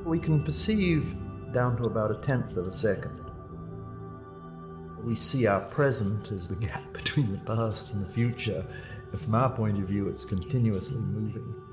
We can perceive down to about a tenth of a second. We see our present as the gap between the past and the future. And from our point of view, it's continuously moving.